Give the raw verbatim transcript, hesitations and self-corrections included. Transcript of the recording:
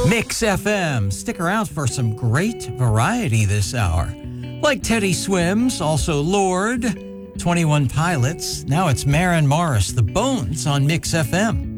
Mix F M. Stick around for some great variety this hour. Like Teddy Swims, also Lord, twenty-one Pilots. Now it's Maren Morris, The Bones on Mix F M.